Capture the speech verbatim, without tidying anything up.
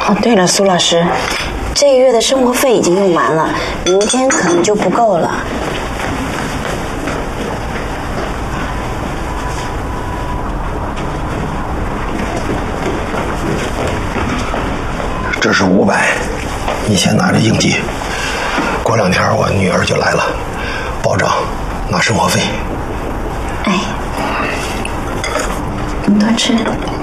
哦，对了，苏老师，这个月的生活费已经用完了，明天可能就不够了。 这是五百，你先拿着应急。过两天我女儿就来了，保障拿生活费。 哎，你多吃。